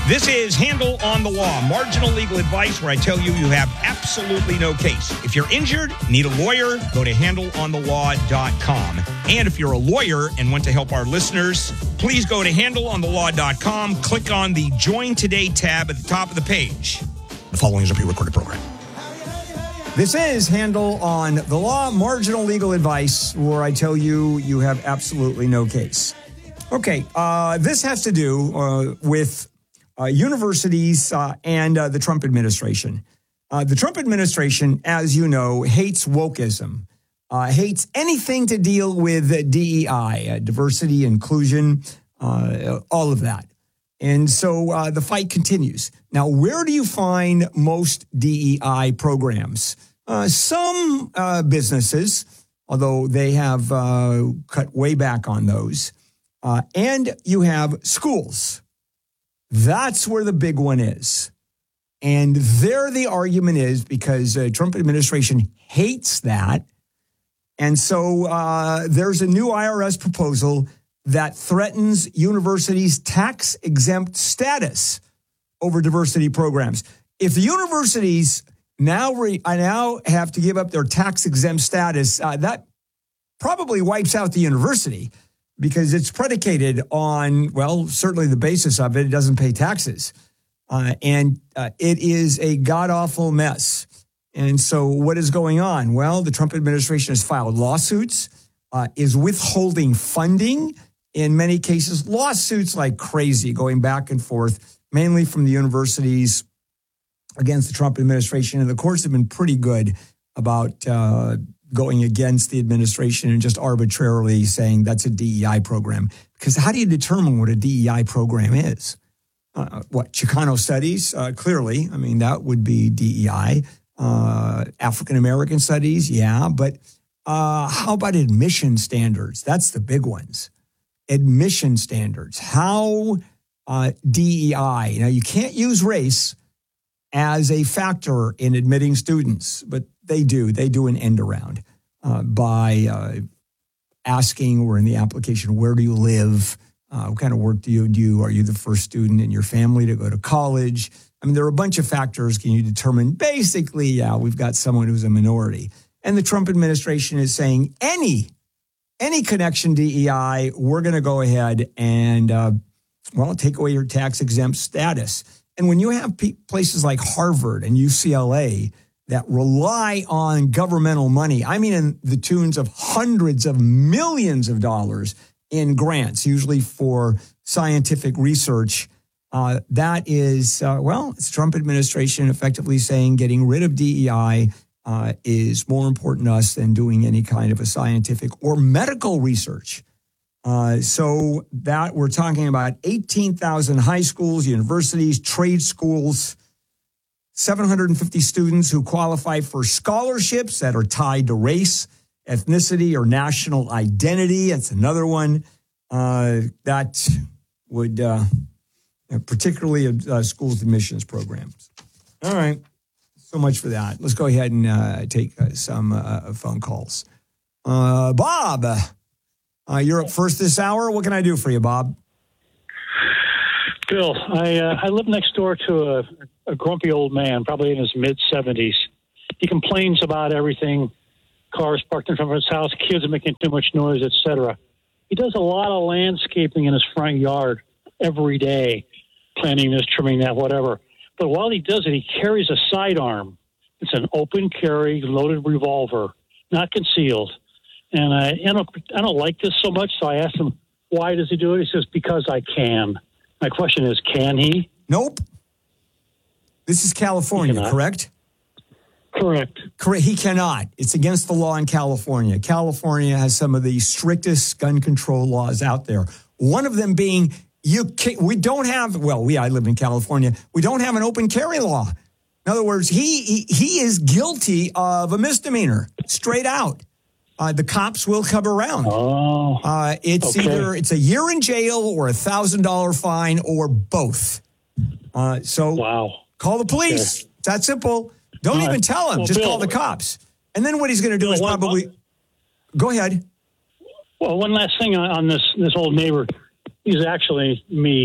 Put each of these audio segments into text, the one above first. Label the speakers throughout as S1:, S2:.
S1: This is Handle on the Law, marginal legal advice where I tell you have absolutely no case. If you're injured, need a lawyer, go to handleonthelaw.com. And if you're a lawyer and want to help our listeners, please go to handleonthelaw.com, click on the Join Today tab at the top of the page. The following is a pre-recorded program. This is Handle on the Law, marginal legal advice where I tell you have absolutely no case. Okay, this has to do with universities and the Trump administration. The Trump administration, as you know, hates wokeism, hates anything to deal with DEI, diversity, inclusion, all of that. And so the fight continues. Now, where do you find most DEI programs? Some businesses, although they have cut way back on those, and you have schools. That's where the big one is. And there the argument is because Trump administration hates that. And so there's a new IRS proposal that threatens universities' tax-exempt status over diversity programs. If the universities now have to give up their tax-exempt status, that probably wipes out the university because it's predicated on, well, certainly the basis of it, it doesn't pay taxes. And it is a god-awful mess. And so what is going on? Well, the Trump administration has filed lawsuits, is withholding funding in many cases, lawsuits like crazy going back and forth, mainly from the universities against the Trump administration. And the courts have been pretty good about going against the administration and just arbitrarily saying that's a DEI program. Because how do you determine what a DEI program is? Chicano studies? Clearly, I mean, that would be DEI. African-American studies, yeah. But how about admission standards? That's the big ones. Admission standards. How DEI? Now, you can't use race as a factor in admitting students, but they do. They do an end around by asking, or in the application, where do you live? What kind of work do you do? Are you the first student in your family to go to college? I mean, there are a bunch of factors. Can you determine? Basically, yeah, we've got someone who's a minority. And the Trump administration is saying any connection DEI, we're going to go ahead and, take away your tax-exempt status. And when you have places like Harvard and UCLA that rely on governmental money, I mean in the tunes of hundreds of millions of dollars in grants, usually for scientific research, that is, it's Trump administration effectively saying getting rid of DEI is more important to us than doing any kind of a scientific or medical research. So that we're talking about 18,000 high schools, universities, trade schools, 750 students who qualify for scholarships that are tied to race, ethnicity, or national identity. That's another one that would particularly schools admissions programs. All right. So much for that. Let's go ahead and take some phone calls. Bob, you're up first this hour. What can I do for you, Bob?
S2: Bill, I live next door to a grumpy old man, probably in his mid-70s. He complains about everything, cars parked in front of his house, kids making too much noise, etc. He does a lot of landscaping in his front yard every day, planting this, trimming that, whatever. But while he does it, he carries a sidearm. It's an open carry, loaded revolver, not concealed. And I don't like this so much, so I asked him, why does he do it? He says, because I can. My question is, can he?
S1: Nope. This is California, correct?
S2: Correct.
S1: He cannot. It's against the law in California. California has some of the strictest gun control laws out there. One of them being, we don't have, I live in California. We don't have an open carry law. In other words, he is guilty of a misdemeanor, straight out. The cops will come around. It's either a year in jail or $1,000 fine or both. Call the police. It's that simple. Don't even tell him. Just Bill, call the cops. And then what he's going to do is probably... Go ahead.
S2: Well, one last thing on this old neighbor. He's actually me.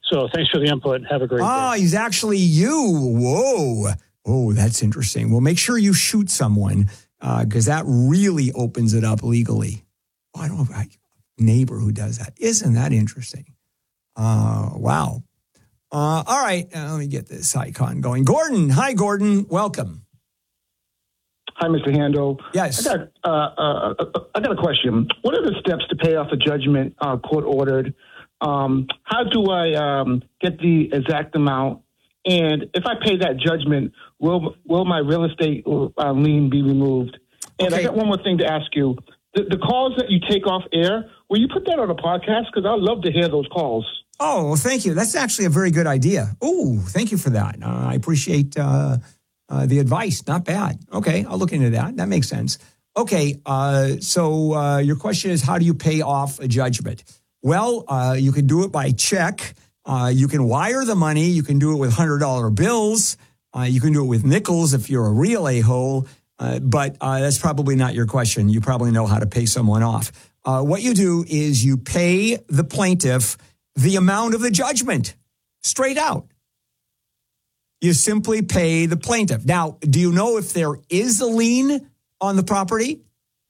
S2: So thanks for the input. Have a great day.
S1: He's actually you. Whoa. Oh, that's interesting. Well, make sure you shoot someone because that really opens it up legally. I don't know, a neighbor who does that. Isn't that interesting? Wow. All right. Let me get this icon going. Gordon. Hi, Gordon. Welcome.
S3: Hi, Mr. Handel.
S1: Yes.
S3: I got a question. What are the steps to pay off a judgment court ordered? How do I get the exact amount? And if I pay that judgment, will my real estate lien be removed? And I got one more thing to ask you. The calls that you take off air, will you put that on a podcast? Because I'd love to hear those calls.
S1: Oh, well, thank you. That's actually a very good idea. Oh, thank you for that. I appreciate the advice. Not bad. Okay, I'll look into that. That makes sense. Okay, so your question is, how do you pay off a judgment? Well, you can do it by check. You can wire the money. You can do it with $100 bills. You can do it with nickels if you're a real a-hole. But that's probably not your question. You probably know how to pay someone off. What you do is you pay the plaintiff the amount of the judgment, straight out. You simply pay the plaintiff. Now, do you know if there is a lien on the property?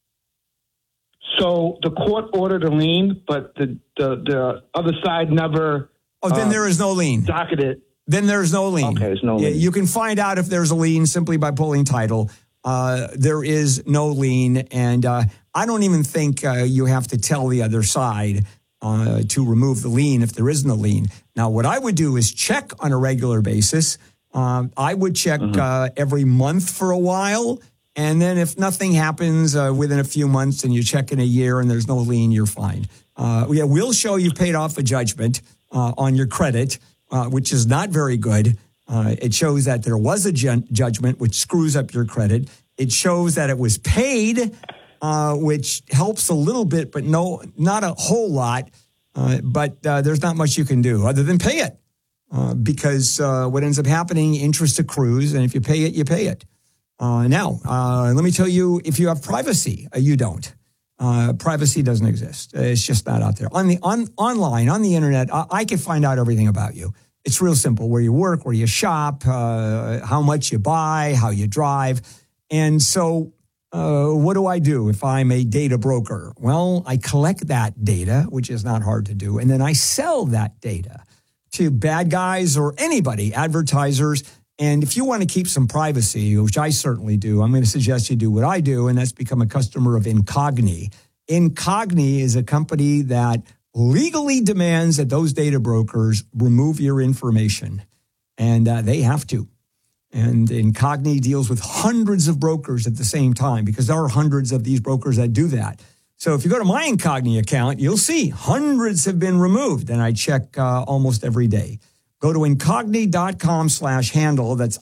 S3: So the court ordered a lien, but the other side never...
S1: Oh, then there is no lien.
S3: Docketed.
S1: Then there's no lien.
S3: Okay, there's no lien.
S1: You can find out if there's a lien simply by pulling title. There is no lien, and I don't even think you have to tell the other side to remove the lien if there isn't a lien. Now, what I would do is check on a regular basis. I would check every month for a while, and then if nothing happens within a few months and you check in a year and there's no lien, you're fine. We'll show you paid off a judgment on your credit, which is not very good. It shows that there was a judgment, which screws up your credit. It shows that it was paid, which helps a little bit, but not a whole lot. But there's not much you can do other than pay it. Because what ends up happening, interest accrues, and if you pay it, you pay it. Now, let me tell you, if you have privacy, you don't. Privacy doesn't exist. It's just not out there. Online, on the internet, I can find out everything about you. It's real simple, where you work, where you shop, how much you buy, how you drive. And so what do I do if I'm a data broker? Well, I collect that data, which is not hard to do, and then I sell that data to bad guys or anybody, advertisers. And if you want to keep some privacy, which I certainly do, I'm going to suggest you do what I do, and that's become a customer of Incogni. Incogni is a company that legally demands that those data brokers remove your information, and they have to. And Incogni deals with hundreds of brokers at the same time because there are hundreds of these brokers that do that. So if you go to my Incogni account, you'll see hundreds have been removed, and I check almost every day. Go to incogni.com/handle. That's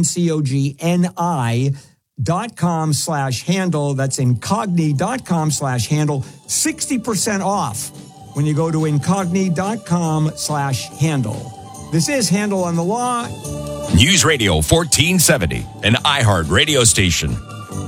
S1: INCOGNI.com/handle. That's incogni.com/handle. 60% off when you go to incogni.com/handle. This is Handle on the Law.
S4: News Radio 1470, an iHeart radio station.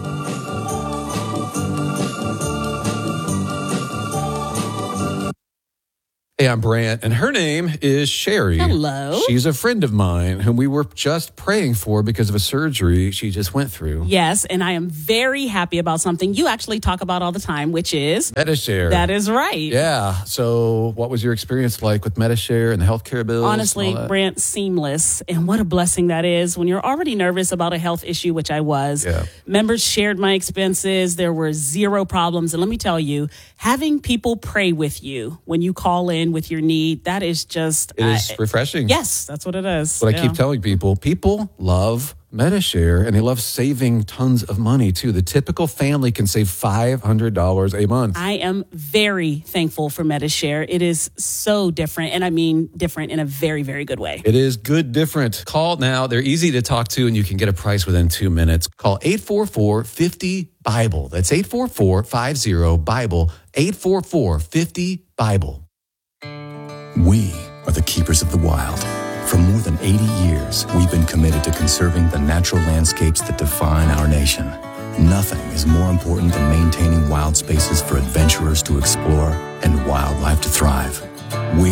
S5: Hey, I'm Brant, and her name is Sherry.
S6: Hello.
S5: She's a friend of mine whom we were just praying for because of a surgery she just went through.
S6: Yes, and I am very happy about something you actually talk about all the time, which is...
S5: Medi-Share.
S6: That is right.
S5: Yeah. So what was your experience like with Medi-Share and the healthcare bills?
S6: Honestly, Brant, seamless. And what a blessing that is when you're already nervous about a health issue, which I was.
S5: Yeah.
S6: Members shared my expenses. There were zero problems. And let me tell you, having people pray with you when you call in with your need, that is just...
S5: It is refreshing.
S6: Yes, that's what it is.
S5: But I keep telling people love Medi-Share, and they love saving tons of money, too. The typical family can save $500 a month.
S6: I am very thankful for Medi-Share. It is so different, and I mean different in a very, very good way.
S5: It is good different. Call now. They're easy to talk to, and you can get a price within 2 minutes. Call 844-50-BIBLE. That's 844-50-BIBLE. 844-50-BIBLE.
S7: We are the keepers of the wild. For more than 80 years, we've been committed to conserving the natural landscapes that define our nation. Nothing is more important than maintaining wild spaces for adventurers to explore and wildlife to thrive. We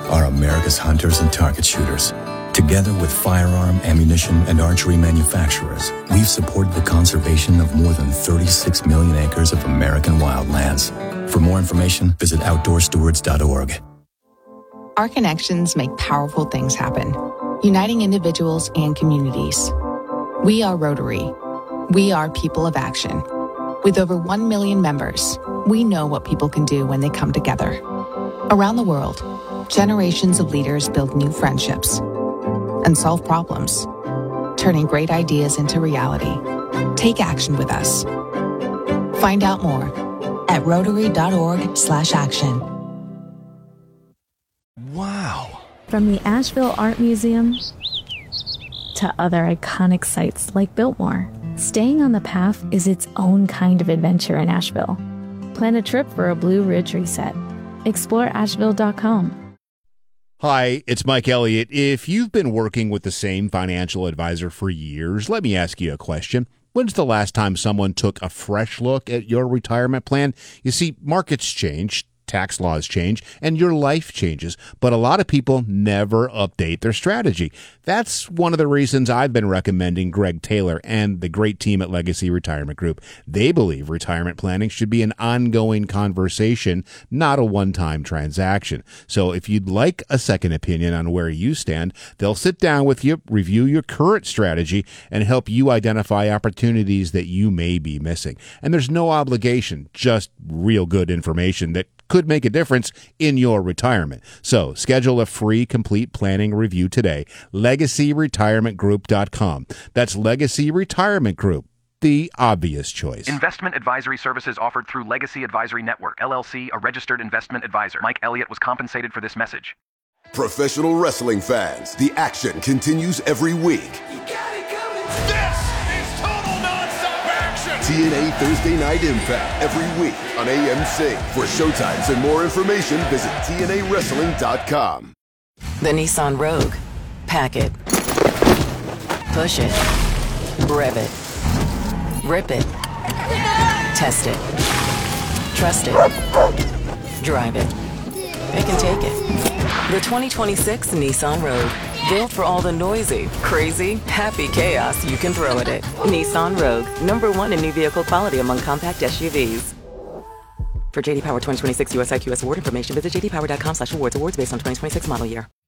S7: are America's hunters and target shooters. Together with firearm, ammunition, and archery manufacturers, we've supported the conservation of more than 36 million acres of American wildlands. For more information, visit outdoorstewards.org.
S8: Our connections make powerful things happen, uniting individuals and communities. We are Rotary. We are people of action. With over 1 million members, we know what people can do when they come together. Around the world, generations of leaders build new friendships and solve problems, turning great ideas into reality. Take action with us. Find out more at Rotary.org/action.
S9: Wow. From the Asheville Art Museum to other iconic sites like Biltmore, staying on the path is its own kind of adventure in Asheville. Plan a trip for a Blue Ridge reset. Explore Asheville.com.
S10: Hi, it's Mike Elliott. If you've been working with the same financial advisor for years, let me ask you a question. When's the last time someone took a fresh look at your retirement plan? You see, markets change, tax laws change, and your life changes, but a lot of people never update their strategy. That's one of the reasons I've been recommending Greg Taylor and the great team at Legacy Retirement Group. They believe retirement planning should be an ongoing conversation, not a one-time transaction. So if you'd like a second opinion on where you stand, they'll sit down with you, review your current strategy, and help you identify opportunities that you may be missing. And there's no obligation, just real good information that could make a difference in your retirement. So schedule a free complete planning review today. LegacyRetirementGroup.com. That's Legacy Retirement Group, the obvious choice.
S11: Investment advisory services offered through Legacy Advisory Network, LLC, a registered investment advisor. Mike Elliott was compensated for this message.
S12: Professional wrestling fans, the action continues every week.
S13: You got it coming. This is total nonstop action.
S12: TNA Thursday Night Impact every week on AMC. For showtimes and more information, visit TNAWrestling.com.
S14: The Nissan Rogue. Pack it. Push it. Rev it. Rip it. Test it. Trust it. Drive it. It can take it. The 2026 Nissan Rogue. Built for all the noisy, crazy, happy chaos you can throw at it. Nissan Rogue. #1 in new vehicle quality among compact SUVs. For JD Power 2026 US IQS award information, visit jdpower.com/awards. Awards based on 2026 model year.